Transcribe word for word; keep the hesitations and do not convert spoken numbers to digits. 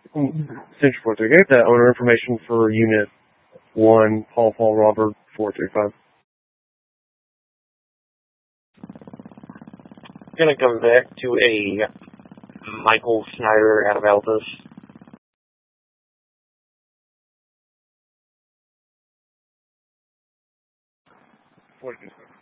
Central four three eight, the owner information for Unit one, Paul Paul Robert four three five. Gonna come back to a Michael Snyder out of Altus. four three five.